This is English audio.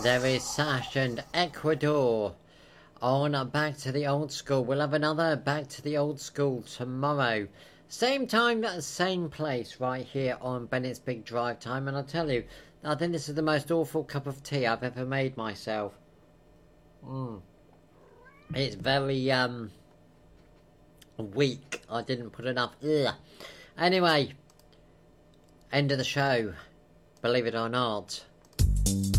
There is Sash and Ecuador on Back to the Old School. We'll have another Back to the Old School tomorrow. Same time, same place, right here on Bennett's Big Drive Time. And I'll tell you, I think this is the most awful cup of tea I've ever made myself. It's very, weak. I didn't put enough. Ugh. Anyway, end of the show. Believe it or not.